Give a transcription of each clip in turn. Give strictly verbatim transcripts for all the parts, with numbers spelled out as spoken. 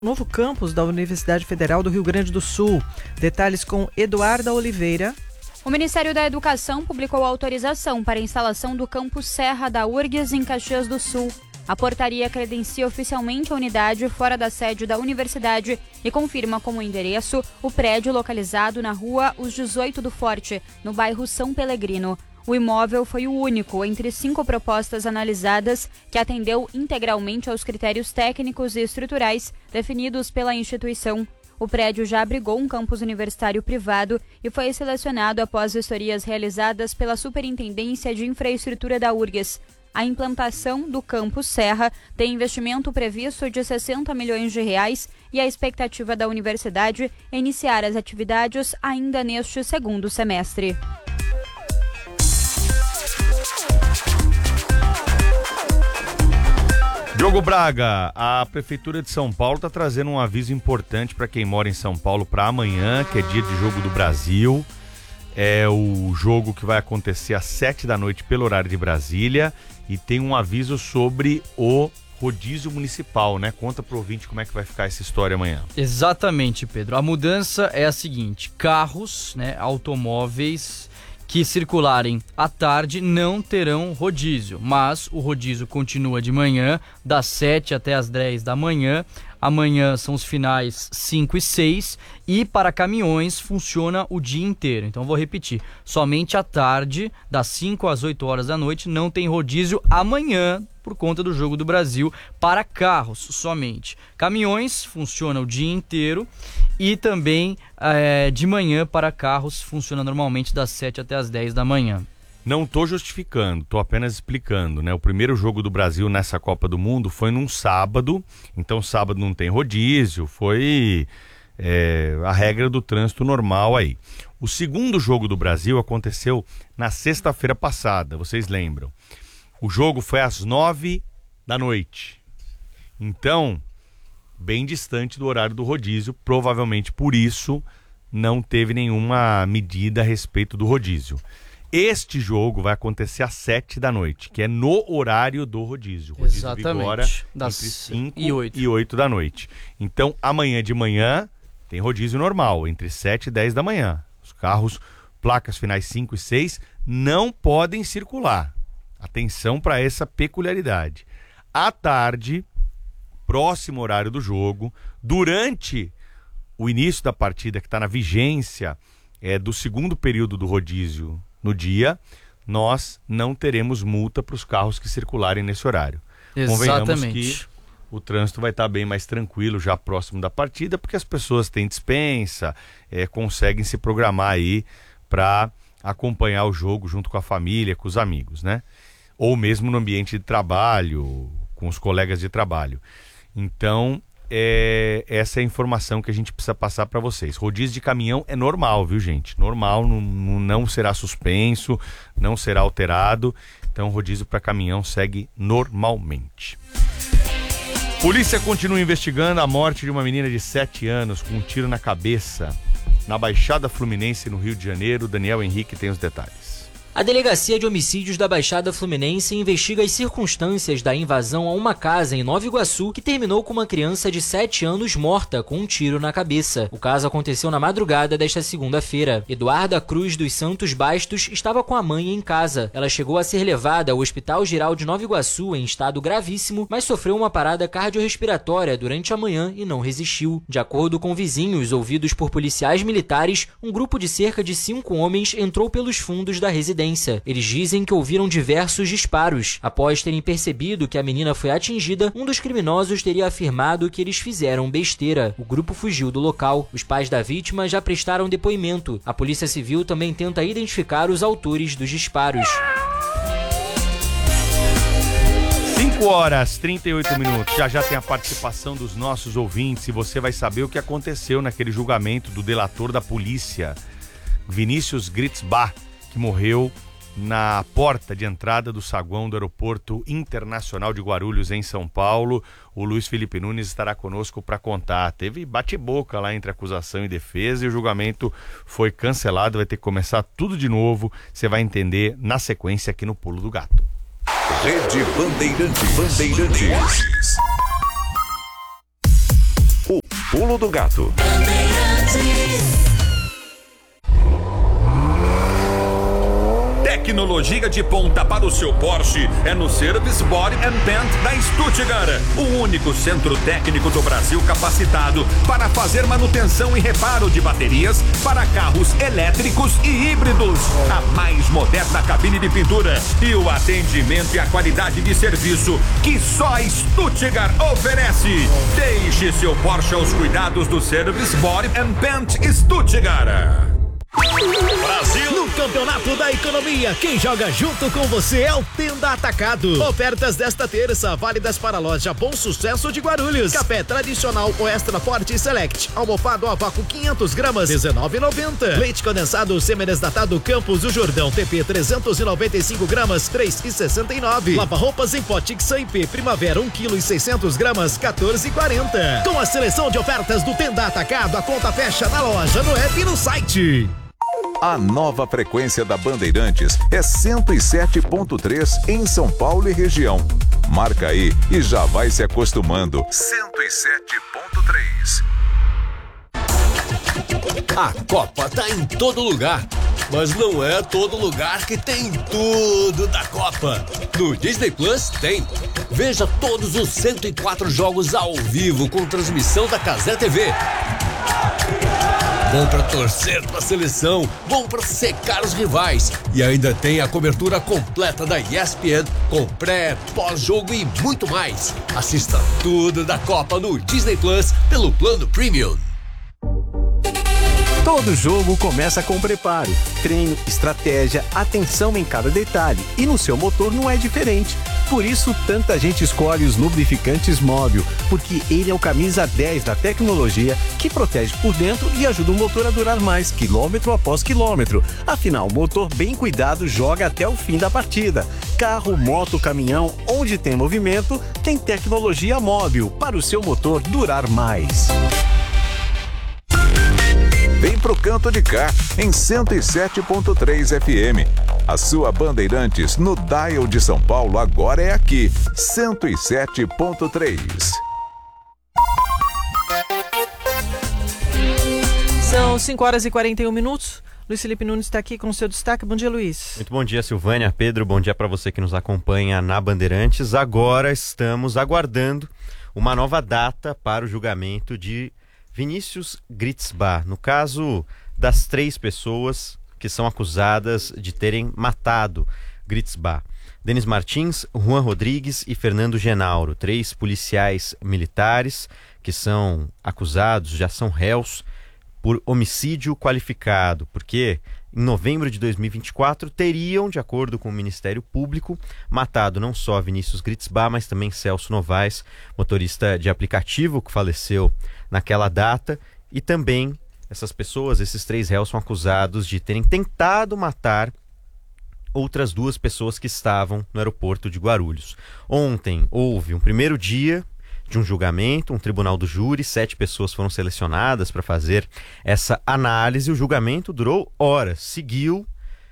Novo campus da Universidade Federal do Rio Grande do Sul. Detalhes com Eduarda Oliveira. O Ministério da Educação publicou a autorização para a instalação do campus Serra da U R G S em Caxias do Sul. A portaria credencia oficialmente a unidade fora da sede da universidade e confirma como endereço o prédio localizado na rua Os dezoito do Forte, no bairro São Pelegrino. O imóvel foi o único entre cinco propostas analisadas que atendeu integralmente aos critérios técnicos e estruturais definidos pela instituição. O prédio já abrigou um campus universitário privado e foi selecionado após vistorias realizadas pela Superintendência de Infraestrutura da U R G S. A implantação do campus Serra tem investimento previsto de sessenta milhões de reais e a expectativa da universidade é iniciar as atividades ainda neste segundo semestre. Diogo Braga, a Prefeitura de São Paulo está trazendo um aviso importante para quem mora em São Paulo para amanhã, que é dia de Jogo do Brasil. É o jogo que vai acontecer às sete da noite pelo horário de Brasília e tem um aviso sobre o rodízio municipal, né? Conta pro ouvinte como é que vai ficar essa história amanhã. Exatamente, Pedro. A mudança é a seguinte: carros, né, automóveis que circularem à tarde não terão rodízio, mas o rodízio continua de manhã, das sete até as dez da manhã. Amanhã são os finais cinco e seis e para caminhões funciona o dia inteiro. Então vou repetir, somente à tarde, das cinco às oito horas da noite, não tem rodízio amanhã por conta do Jogo do Brasil para carros somente. Caminhões funciona o dia inteiro e também é, de manhã para carros funciona normalmente das sete até as dez da manhã. Não estou justificando, estou apenas explicando, né? O primeiro jogo do Brasil nessa Copa do Mundo foi num sábado, então sábado não tem rodízio, foi é, a regra do trânsito normal aí. O segundo jogo do Brasil aconteceu na sexta-feira passada, vocês lembram? O jogo foi às nove da noite, então bem distante do horário do rodízio, provavelmente por isso não teve nenhuma medida a respeito do rodízio. Este jogo vai acontecer às sete da noite, que é no horário do rodízio. O rodízio Exatamente. vigora Das entre cinco e oito da noite. Então, amanhã de manhã tem rodízio normal, entre sete e dez da manhã. Os carros, placas finais cinco e seis, não podem circular. Atenção para essa peculiaridade. À tarde, próximo horário do jogo, durante o início da partida, que está na vigência é, do segundo período do rodízio, no dia, nós não teremos multa para os carros que circularem nesse horário. Exatamente. Convenhamos que o trânsito vai estar bem mais tranquilo já próximo da partida, porque as pessoas têm dispensa, é, conseguem se programar aí para acompanhar o jogo junto com a família, com os amigos, né? Ou mesmo no ambiente de trabalho, com os colegas de trabalho. Então, É, essa é a informação que a gente precisa passar para vocês. Rodízio de caminhão é normal, viu, gente? Normal, não, não será suspenso, não será alterado. Então, rodízio para caminhão segue normalmente. Polícia continua investigando a morte de uma menina de sete anos com um tiro na cabeça na Baixada Fluminense, no Rio de Janeiro. Daniel Henrique tem os detalhes. A Delegacia de Homicídios da Baixada Fluminense investiga as circunstâncias da invasão a uma casa em Nova Iguaçu que terminou com uma criança de sete anos morta com um tiro na cabeça. O caso aconteceu na madrugada desta segunda-feira. Eduarda Cruz dos Santos Bastos estava com a mãe em casa. Ela chegou a ser levada ao Hospital Geral de Nova Iguaçu em estado gravíssimo, mas sofreu uma parada cardiorrespiratória durante a manhã e não resistiu. De acordo com vizinhos ouvidos por policiais militares, um grupo de cerca de cinco homens entrou pelos fundos da residência. Eles dizem que ouviram diversos disparos. Após terem percebido que a menina foi atingida, um dos criminosos teria afirmado que eles fizeram besteira. O grupo fugiu do local. Os pais da vítima já prestaram depoimento. A Polícia Civil também tenta identificar os autores dos disparos. cinco horas e trinta e oito minutos. Já já tem a participação dos nossos ouvintes e você vai saber o que aconteceu naquele julgamento do delator da polícia, Vinícius Gritzbach, que morreu na porta de entrada do saguão do Aeroporto Internacional de Guarulhos, em São Paulo. O Luiz Felipe Nunes estará conosco para contar. Teve bate-boca lá entre acusação e defesa e o julgamento foi cancelado. Vai ter que começar tudo de novo. Você vai entender na sequência aqui no Pulo do Gato. Rede Bandeirantes. Bandeirantes. O Pulo do Gato. Tecnologia de ponta para o seu Porsche é no Service Body and Paint da Stuttgart, o único centro técnico do Brasil capacitado para fazer manutenção e reparo de baterias para carros elétricos e híbridos. A mais moderna cabine de pintura e o atendimento e a qualidade de serviço que só a Stuttgart oferece. Deixe seu Porsche aos cuidados do Service Body and Paint Stuttgart. Brasil! No Campeonato da Economia, quem joga junto com você é o Tenda Atacado. Ofertas desta terça, válidas para a loja Bom Sucesso de Guarulhos. Café tradicional ou extra forte Select. Almofado a vácuo quinhentos gramas, dezenove reais e noventa centavos. Leite condensado semi-desnatado Campos do Jordão T P trezentos e noventa e cinco gramas, três reais e sessenta e nove centavos. Lava roupas em pote Xaip Primavera um quilo e seiscentos gramas, quatorze reais e quarenta centavos. Com a seleção de ofertas do Tenda Atacado, a conta fecha na loja, no app e no site. A nova frequência da Bandeirantes é cento e sete ponto três em São Paulo e região. Marca aí e já vai se acostumando. cento e sete ponto três. A Copa tá em todo lugar, mas não é todo lugar que tem tudo da Copa. No Disney Plus tem. Veja todos os cento e quatro jogos ao vivo com transmissão da Cazé T V. Bom pra torcer pra seleção, bom pra secar os rivais. E ainda tem a cobertura completa da E S P N, com pré, pós-jogo e muito mais. Assista tudo da Copa no Disney Plus pelo plano Premium. Todo jogo começa com preparo, treino, estratégia, atenção em cada detalhe. E no seu motor não é diferente. Por isso, tanta gente escolhe os lubrificantes Móbil, porque ele é o camisa dez da tecnologia que protege por dentro e ajuda o motor a durar mais, quilômetro após quilômetro. Afinal, o motor bem cuidado joga até o fim da partida. Carro, moto, caminhão, onde tem movimento, tem tecnologia Móbil para o seu motor durar mais. Vem pro Canto de Cá, em cento e sete ponto três F M. A sua Bandeirantes no dial de São Paulo agora é aqui, cento e sete ponto três. São cinco horas e quarenta e um minutos. Luiz Felipe Nunes está aqui com o seu destaque. Bom dia, Luiz. Muito bom dia, Silvânia. Pedro, bom dia para você que nos acompanha na Bandeirantes. Agora estamos aguardando uma nova data para o julgamento de Vinícius Gritzbach, no caso das três pessoas que são acusadas de terem matado Gritzbach. Denis Martins, Juan Rodrigues e Fernando Genauro, três policiais militares que são acusados, já são réus por homicídio qualificado, porque em novembro de dois mil e vinte e quatro teriam, de acordo com o Ministério Público, matado não só Vinícius Gritzbach, mas também Celso Novaes, motorista de aplicativo que faleceu naquela data, e também essas pessoas, esses três réus, são acusados de terem tentado matar outras duas pessoas que estavam no aeroporto de Guarulhos. Ontem houve um primeiro dia de um julgamento, um tribunal do júri, sete pessoas foram selecionadas para fazer essa análise. O julgamento durou horas, seguiu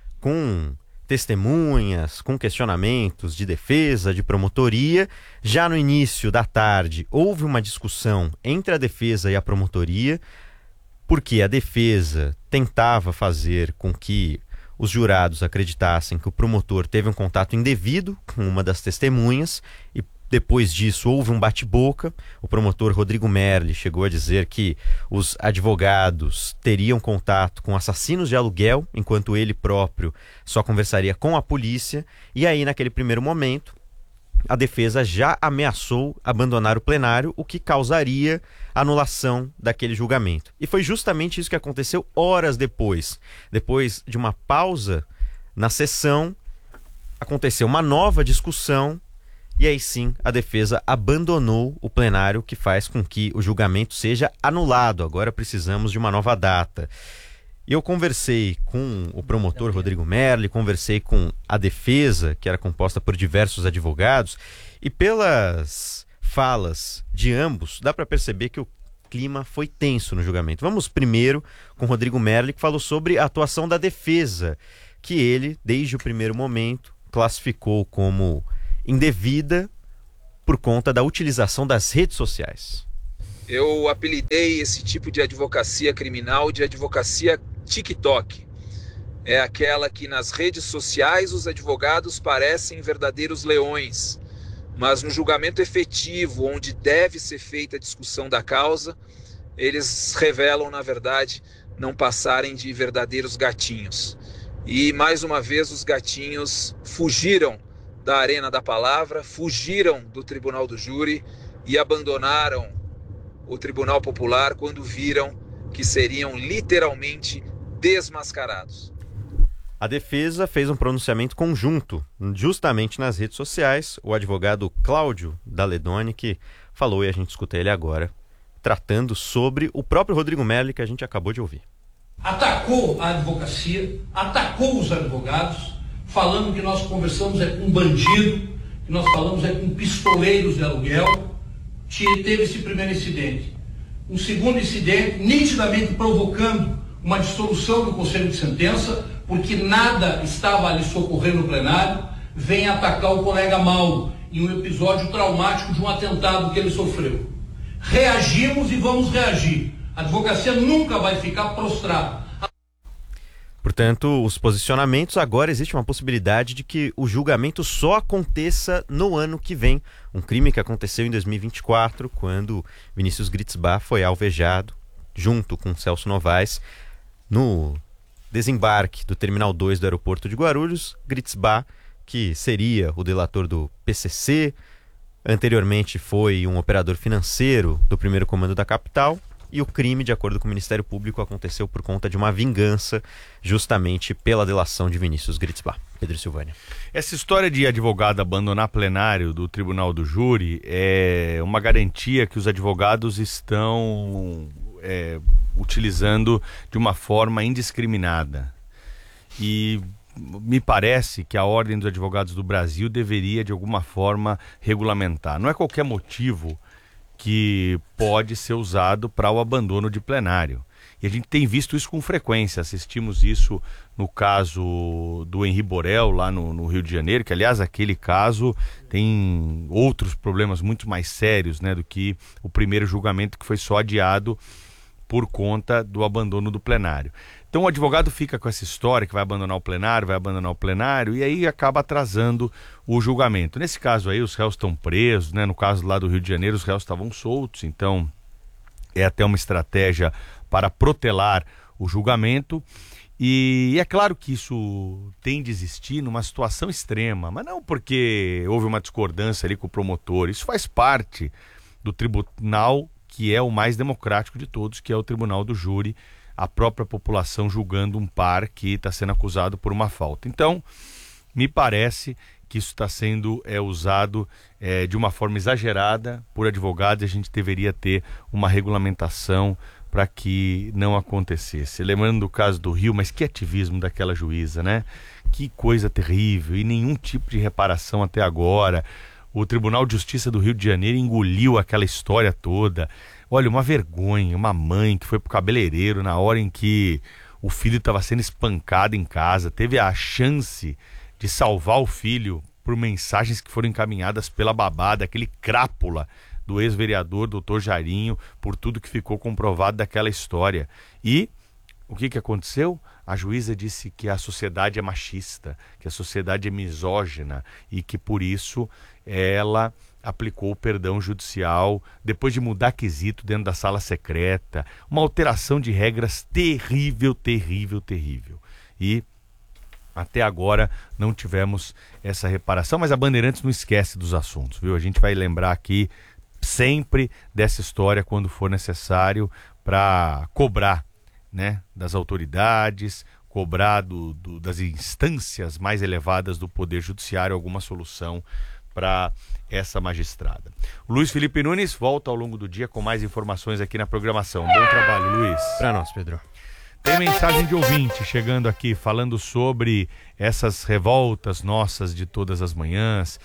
com testemunhas, com questionamentos de defesa, de promotoria. Já no início da tarde houve uma discussão entre a defesa e a promotoria, porque a defesa tentava fazer com que os jurados acreditassem que o promotor teve um contato indevido com uma das testemunhas, e depois disso houve um bate-boca. O promotor Rodrigo Merli chegou a dizer que os advogados teriam contato com assassinos de aluguel, enquanto ele próprio só conversaria com a polícia. E aí, naquele primeiro momento, a defesa já ameaçou abandonar o plenário, o que causaria anulação daquele julgamento. E foi justamente isso que aconteceu horas depois. Depois de uma pausa na sessão, aconteceu uma nova discussão. E aí sim, a defesa abandonou o plenário, que faz com que o julgamento seja anulado. Agora precisamos de uma nova data. E eu conversei com o promotor Rodrigo Merli, conversei com a defesa, que era composta por diversos advogados, e pelas falas de ambos, dá para perceber que o clima foi tenso no julgamento. Vamos primeiro com o Rodrigo Merli, que falou sobre a atuação da defesa, que ele, desde o primeiro momento, classificou como indevida por conta da utilização das redes sociais. Eu apelidei esse tipo de advocacia criminal de advocacia TikTok. É aquela que nas redes sociais os advogados parecem verdadeiros leões, mas no julgamento efetivo, onde deve ser feita a discussão da causa, eles revelam, na verdade, não passarem de verdadeiros gatinhos. E, mais uma vez, os gatinhos fugiram da arena da palavra, fugiram do tribunal do júri e abandonaram o Tribunal Popular quando viram que seriam literalmente desmascarados. A defesa fez um pronunciamento conjunto, justamente nas redes sociais. O advogado Cláudio Daledoni, que falou, e a gente escuta ele agora, tratando sobre o próprio Rodrigo Melli, que a gente acabou de ouvir. Atacou a advocacia, atacou os advogados, falando que nós conversamos é com bandido, que nós falamos é com pistoleiros de aluguel. Teve esse primeiro incidente. Um segundo incidente, nitidamente provocando uma dissolução do Conselho de Sentença, porque nada estava ali socorrendo o plenário, vem atacar o colega Mauro em um episódio traumático de um atentado que ele sofreu. Reagimos e vamos reagir. A advocacia nunca vai ficar prostrada. Portanto, os posicionamentos, agora existe uma possibilidade de que o julgamento só aconteça no ano que vem. Um crime que aconteceu em dois mil e vinte e quatro, quando Vinícius Gritzbach foi alvejado, junto com Celso Novaes, no desembarque do Terminal dois do aeroporto de Guarulhos. Gritzbach, que seria o delator do P C C, anteriormente foi um operador financeiro do primeiro comando da capital, e o crime, de acordo com o Ministério Público, aconteceu por conta de uma vingança, justamente pela delação de Vinícius Gritzbach. Pedro Silvânia. Essa história de advogado abandonar plenário do Tribunal do Júri é uma garantia que os advogados estão é, utilizando de uma forma indiscriminada. E me parece que a Ordem dos Advogados do Brasil deveria, de alguma forma, regulamentar. Não é qualquer motivo que pode ser usado para o abandono de plenário. E a gente tem visto isso com frequência. Assistimos isso no caso do Henri Borel, lá no, no Rio de Janeiro, que, aliás, aquele caso tem outros problemas muito mais sérios, né, do que o primeiro julgamento, que foi só adiado por conta do abandono do plenário. Então o advogado fica com essa história que vai abandonar o plenário, vai abandonar o plenário, e aí acaba atrasando o julgamento. Nesse caso aí, os réus estão presos, né? No caso lá do Rio de Janeiro, os réus estavam soltos, então é até uma estratégia para protelar o julgamento. E é claro que isso tem de existir numa situação extrema, mas não porque houve uma discordância ali com o promotor. Isso faz parte do tribunal que é o mais democrático de todos, que é o Tribunal do Júri, a própria população julgando um par que está sendo acusado por uma falta. Então, me parece que isso está sendo é, usado é, de uma forma exagerada por advogados, e a gente deveria ter uma regulamentação para que não acontecesse. Lembrando do caso do Rio, mas que ativismo daquela juíza, né? Que coisa terrível, e nenhum tipo de reparação até agora. O Tribunal de Justiça do Rio de Janeiro engoliu aquela história toda. Olha, uma vergonha, uma mãe que foi pro cabeleireiro na hora em que o filho estava sendo espancado em casa, teve a chance de salvar o filho por mensagens que foram encaminhadas pela babá, daquele crápula do ex-vereador doutor Jairinho, por tudo que ficou comprovado daquela história. E o que, que aconteceu? A juíza disse que a sociedade é machista, que a sociedade é misógina e que por isso ela aplicou o perdão judicial depois de mudar quesito dentro da sala secreta. Uma alteração de regras terrível, terrível, terrível. E até agora não tivemos essa reparação, mas a Bandeirantes não esquece dos assuntos, viu? A gente vai lembrar aqui sempre dessa história quando for necessário para cobrar, né, das autoridades, cobrar do, do, das instâncias mais elevadas do Poder Judiciário alguma solução para essa magistrada. O Luiz Felipe Nunes volta ao longo do dia com mais informações aqui na programação. Bom trabalho, Luiz. Para nós, Pedro. Tem mensagem de ouvinte chegando aqui, falando sobre essas revoltas nossas de todas as manhãs,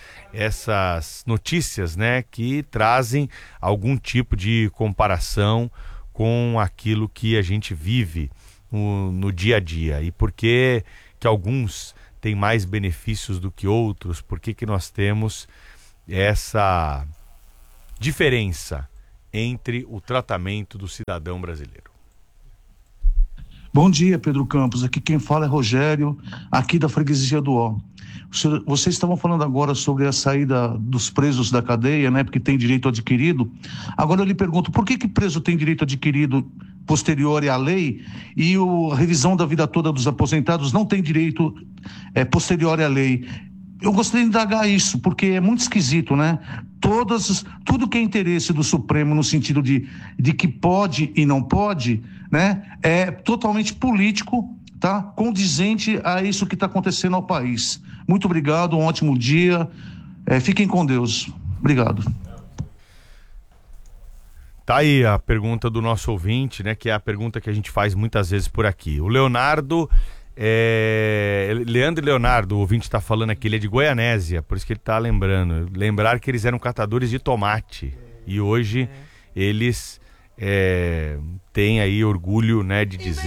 essas notícias, né, que trazem algum tipo de comparação com aquilo que a gente vive no, no dia a dia. E por que que alguns têm mais benefícios do que outros? Por que que nós temos essa diferença entre o tratamento do cidadão brasileiro. Bom dia, Pedro Campos. Aqui quem fala é Rogério, aqui da Freguesia do Ó. Vocês estavam falando agora sobre a saída dos presos da cadeia, né, porque tem direito adquirido. Agora eu lhe pergunto, por que que preso tem direito adquirido posterior à lei e o, a revisão da vida toda dos aposentados não tem direito é, posterior à lei? Eu gostaria de indagar isso, porque é muito esquisito, né? Todas, tudo que é interesse do Supremo no sentido de, de que pode e não pode, né, é totalmente político, tá? Condizente a isso que está acontecendo ao país. Muito obrigado, um ótimo dia. É, fiquem com Deus. Obrigado. Tá aí a pergunta do nosso ouvinte, né? Que é a pergunta que a gente faz muitas vezes por aqui. O Leonardo... É... Leandro e Leonardo, o ouvinte está falando aqui, ele é de Goianésia, por isso que ele está lembrando. Lembrar que eles eram catadores de tomate e hoje eles é, têm aí orgulho, né, de dizer